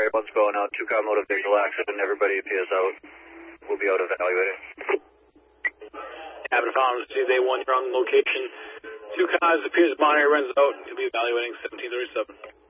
Monterey, what's going on? 2-car motor vehicle accident, everybody appears out. We'll be out evaluating. Cabin Farms, they 1, you're on location. 2 cars appears Monterey runs out. You'll be evaluating 1737.